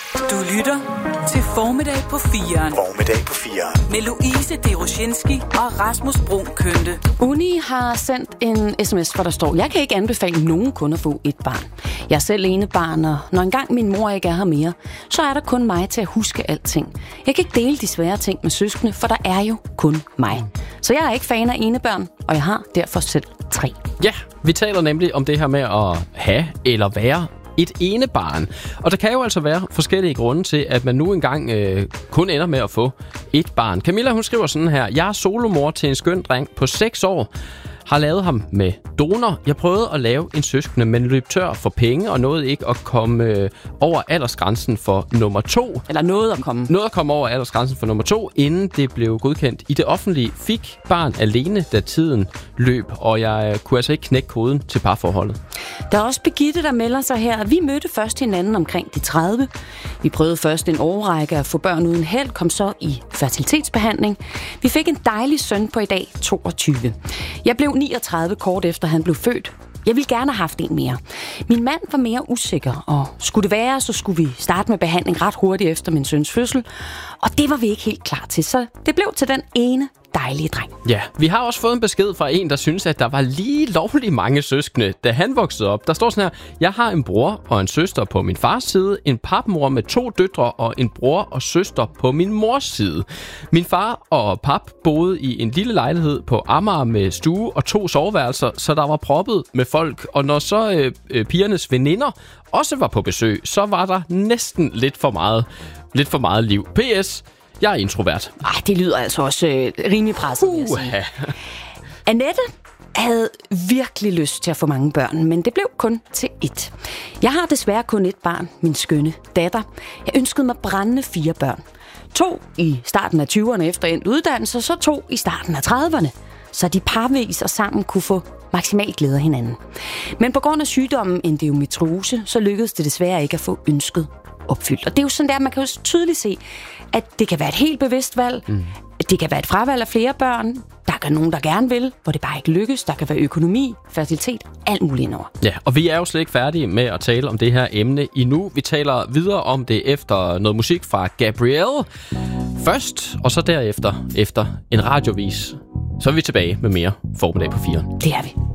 Du lytter til Formiddag på 4'eren. Formiddag på 4'eren. Med Louise Deroshinski og Rasmus Bruun Kønte. Uni har sendt en sms, hvor der står: jeg kan ikke anbefale nogen kun at få et barn. Jeg er selv enebarn, og når engang min mor ikke er her mere, så er der kun mig til at huske alting. Jeg kan ikke dele de svære ting med søskende, for der er jo kun mig. Så jeg er ikke fan af enebørn, og jeg har derfor selv 3. Ja, vi taler nemlig om det her med at have eller være et enebarn. Og der kan jo altså være forskellige grunde til, at man nu engang kun ender med at få et barn. Camilla, hun skriver sådan her: jeg er solomor til en skøn dreng på 6 år. Har lavet ham med donor. Jeg prøvede at lave en søskende, men løb tør for penge og nåede ikke at komme over aldersgrænsen for nummer 2. Eller nåede at komme. Nåede at komme over aldersgrænsen for nummer 2, inden det blev godkendt i det offentlige. Fik barn alene, da tiden løb, og jeg kunne altså ikke knække koden til parforholdet. Der er også Birgitte, der melder sig her. Vi mødte først hinanden omkring de 30. Vi prøvede først en årrække at få børn uden held, kom så i fertilitetsbehandling. Vi fik en dejlig søn på i dag, 22. Jeg blev 39 kort efter han blev født. Jeg ville gerne have haft en mere. Min mand var mere usikker, og skulle det være, så skulle vi starte med behandling ret hurtigt efter min søns fødsel. Og det var vi ikke helt klar til, så det blev til den ene dejlige dreng. Ja, vi har også fået en besked fra en, der synes, at der var lige lovligt mange søskende, da han voksede op. Der står sådan her: jeg har en bror og en søster på min fars side, en papmor med 2 døtre og en bror og søster på min mors side. Min far og pap boede i en lille lejlighed på Amager med stue og 2 soveværelser, så der var proppet med folk. Og når så pigernes veninder også var på besøg, så var der næsten lidt for meget liv. PS: jeg er introvert. Det lyder altså også rimelig presset, vil jeg sige. Annette havde virkelig lyst til at få mange børn, men det blev kun til 1. Jeg har desværre kun 1 barn, min skønne datter. Jeg ønskede mig brændende 4 børn. 2 i starten af 20'erne efter endt uddannelse, og så 2 i starten af 30'erne. Så de parvis og sammen kunne få maksimalt glæde af hinanden. Men på grund af sygdommen endometriose, så lykkedes det desværre ikke at få ønsket opfyldt. Og det er jo sådan der, man kan jo tydeligt se, at det kan være et helt bevidst valg. Det kan være et fravalg af flere børn. Der kan nogen, der gerne vil, hvor det bare ikke lykkes. Der kan være økonomi, fertilitet, alt muligt indover. Ja, og vi er jo slet ikke færdige med at tale om det her emne endnu. Vi taler videre om det efter noget musik fra Gabrielle først, og så derefter efter en radiovis. Så er vi tilbage med mere Formiddag på 4'eren. Det er vi.